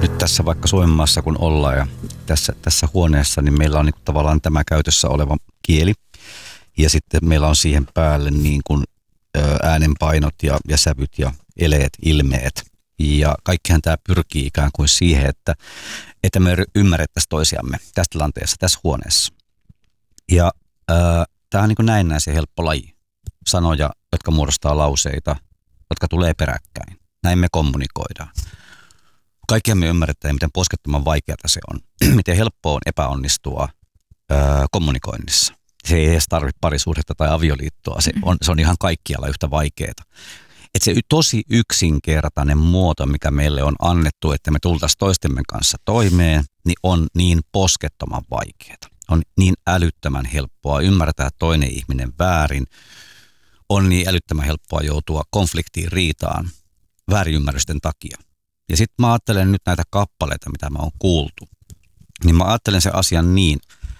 nyt tässä vaikka Suomenmaassa kun ollaan ja tässä huoneessa, niin meillä on niin kuin tavallaan tämä käytössä oleva kieli. Ja sitten meillä on siihen päälle niin kuin äänenpainot ja sävyt ja eleet, ilmeet. Ja kaikkihan tämä pyrkii ikään kuin siihen, että me ymmärrettäisiin toisiamme tässä tilanteessa, tässä huoneessa. Ja tämä on niin kuin näennäisen helppo laji. Sanoja, jotka muodostaa lauseita, jotka tulee peräkkäin. Näin me kommunikoidaan. Kaikkihan me ymmärretään, miten poskettoman vaikeaa se on. Miten helppoa on epäonnistua kommunikoinnissa. Se ei edes tarvitse parisuhdetta tai avioliittoa. Se on ihan kaikkialla yhtä vaikeaa. Että se tosi yksinkertainen muoto, mikä meille on annettu, että me tultaisiin toistemme kanssa toimeen, niin on niin poskettoman vaikeaa. On niin älyttömän helppoa ymmärtää toinen ihminen väärin. On niin älyttömän helppoa joutua konfliktiin, riitaan väärinymmärrysten takia. Ja sitten mä ajattelen nyt näitä kappaleita, mitä mä oon kuultu. Niin mä ajattelen sen asian niin,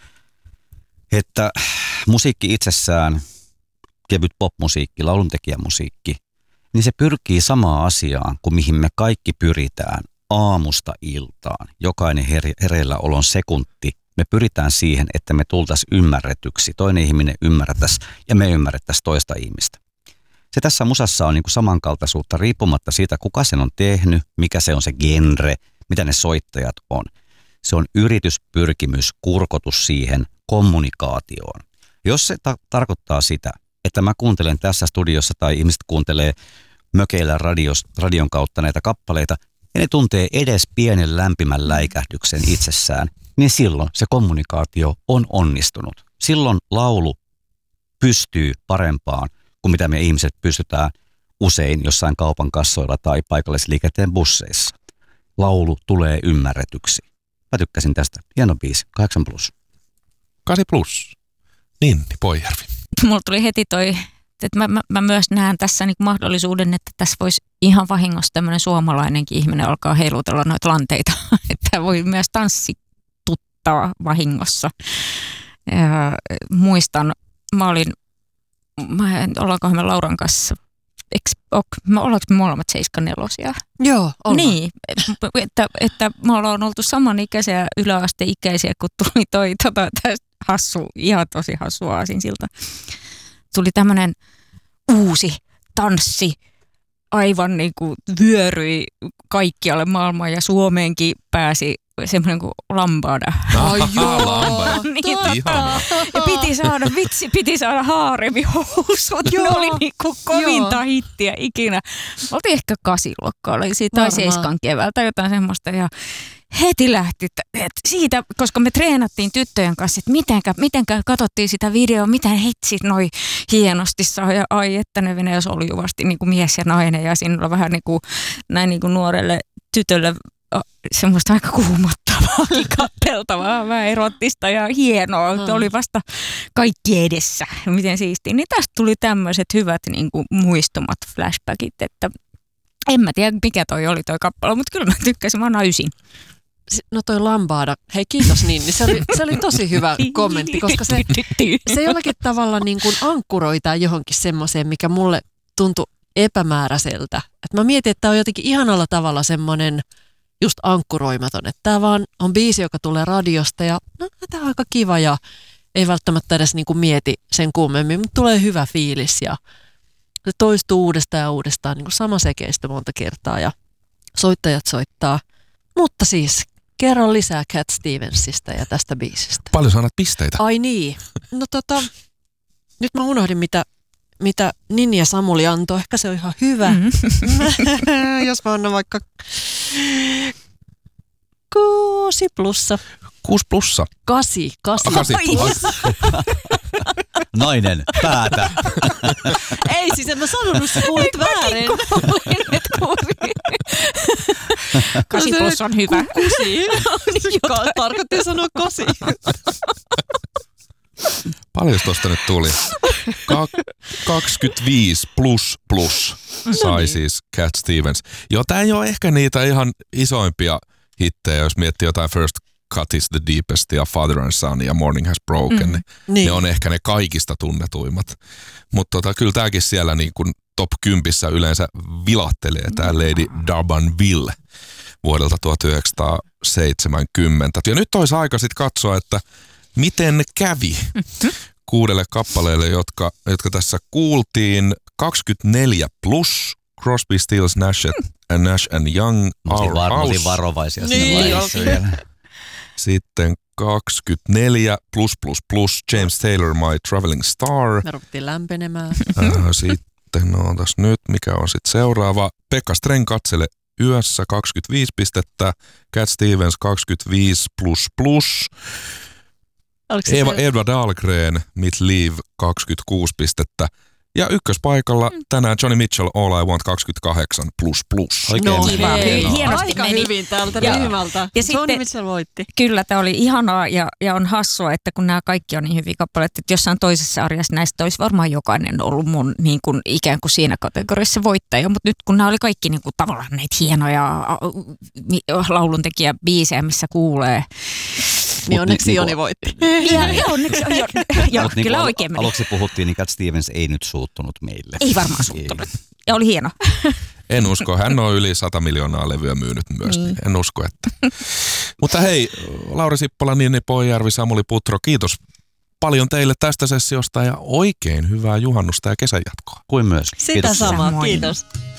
että musiikki itsessään, kevyt popmusiikki, lauluntekijämusiikki, niin se pyrkii samaan asiaan kuin mihin me kaikki pyritään aamusta iltaan. Jokainen hereilläolon sekunti, me pyritään siihen, että me tultaisiin ymmärretyksi, toinen ihminen ymmärrettäisiin ja me ymmärrettäisiin toista ihmistä. Se tässä musassa on niin kuin samankaltaisuutta riippumatta siitä, kuka sen on tehnyt, mikä se on se genre, mitä ne soittajat on. Se on yritys, pyrkimys, kurkotus siihen kommunikaatioon. Jos se tarkoittaa sitä, että mä kuuntelen tässä studiossa tai ihmiset kuuntelee mökeillä radion kautta näitä kappaleita, ja ne tuntee edes pienen lämpimän läikähdyksen itsessään, niin silloin se kommunikaatio on onnistunut. Silloin laulu pystyy parempaan kuin mitä me ihmiset pystytään usein jossain kaupan kassoilla tai paikallisliikenteen busseissa. Laulu tulee ymmärretyksi. Mä tykkäsin tästä. Hieno biisi. 8+. 8+. Ninni Poijärvi. Mulla tuli heti toi, että mä myös näen tässä niinku mahdollisuuden, että tässä voisi ihan vahingossa tämmöinen suomalainenkin ihminen alkaa heilutella noita lanteita. Että voi myös tanssituttaa vahingossa. Ja muistan, ollaankohan me Lauran kanssa, ollaanko me molemmat 74? Joo, ollaan. Niin, että me ollaan oltu samanikäisiä yläasteikäisiä, kun tuli toi hassu, ihan tosi hassu aasinsilta. Tuli tämmöinen uusi tanssi, aivan niin kuin vyöryi kaikkialle maailmaan ja Suomeenkin pääsi semmoinen kuin lambada. Ai joo, lambada. Niin, Ihana. ja piti saada haaremihousut. Ne oli niinku kovinta hittiä ikinä. Oltiin ehkä 8-luokkaa, tai 7 keväältä jotain semmoista. Ja heti lähti siitä, koska me treenattiin tyttöjen kanssa, että mitenkä katsottiin sitä videoa, miten hitsit noi hienosti saa. Ja ai, että ne menee soljuvasti niin kuin mies ja nainen. Ja siinä on vähän niin kuin, näin niin kuin nuorelle tytölle semmoista aika kuumottavaa, kappeltavaa, vähän erottista ja hienoa. Oli vasta kaikki edessä. Miten siistiä. Niin tästä tuli tämmöiset hyvät niin kuin muistumat, flashbackit, että en mä tiedä mikä toi oli toi kappale, mutta kyllä mä tykkäsin, mä naisin. No toi lambada, hei kiitos Ninni, se oli tosi hyvä kommentti, koska se jollakin tavalla niin kuin ankkuroitaa johonkin semmoiseen, mikä mulle tuntui epämääräiseltä. Et mä mietin, että tää on jotenkin ihanalla tavalla semmoinen just ankkuroimaton, että tää vaan on biisi, joka tulee radiosta ja no tää on aika kiva ja ei välttämättä edes niin kuin mieti sen kummemmin, mutta tulee hyvä fiilis ja se toistuu uudestaan ja uudestaan niin kuin sama sekeistä monta kertaa ja soittajat soittaa. Mutta siis kerro lisää Cat Stevensista ja tästä biisistä. Paljon sä annat pisteitä. Ai niin. No nyt mä unohdin mitä Ninni ja Samuli antoi. Ehkä se on ihan hyvä. Jos mä annan vaikka 6 plussa. 6 plussa. 8 plussa. Nainen, päätä. Ei siis en mä sanonut, sä kuulit väärin. 8 plus on hyvä. 9. Tarkoitti sanoa 8. Paljon tosta nyt tuli? 25 plus sai siis Cat Stevens. Joo, tää ei ole ehkä niitä ihan isoimpia hittejä, jos miettii jotain First Cut is the Deepest ja Father and Son ja Morning Has Broken. Niin. Ne on ehkä ne kaikista tunnetuimmat. Mutta kyllä tääkin siellä niin kuin top 10 yleensä vilahtelee, tää Lady D'Urbanville. vuodelta 1970. Ja nyt olisi aika sitten katsoa, että miten kävi 6 kappaleelle, jotka tässä kuultiin. 24 plus, Crosby, Stills, Nash and Young, Our House. Varovaisia Niin. Sitten 24 plus, James Taylor, My Traveling Star. Me ruvettiin lämpenemään. Sitten ootas nyt, mikä on sitten seuraava. Pekka Streng, Katsele yössä, 25 pistettä. Cat Stevens, 25 plus. Edward Dahlgren, Mit Liv, 26 pistettä. Ja ykköspaikalla tänään Johnny Mitchell, All I Want, 28 plus. Oikein No kiva. hei, Hienosti aika meni. hyvin täältä Ja- ryhmältä. ja Johnny sitten- Mitchell voitti. Kyllä, tämä oli ihanaa ja on hassua, että kun nämä kaikki on niin hyviä kappaleita, että jossain toisessa arjassa näistä olisi varmaan jokainen ollut mun niin kuin, ikään kuin siinä kategoriassa voittaja, mutta nyt kun nämä oli kaikki niin kuin, tavallaan näitä hienoja lauluntekijäbiisejä, missä kuulee. Niin onneksi niinku- Joni voitti. Ja onneksi, joo, Mut kyllä oikein meni. aluksi puhuttiin, niin Cat Stevens ei nyt suuttunut meille. Ei varmaan suuttunut. Ja oli hieno. En usko, hän on yli 100 miljoonaa levyä myynyt myös. Niin. En usko, että. Mutta hei, Lauri Sippola, Ninni Poijärvi, Samuli Putro, kiitos paljon teille tästä sessiosta ja oikein hyvää juhannusta ja kesänjatkoa. Kuin myös. Sitä Kiitos. samaa, Samoin. kiitos.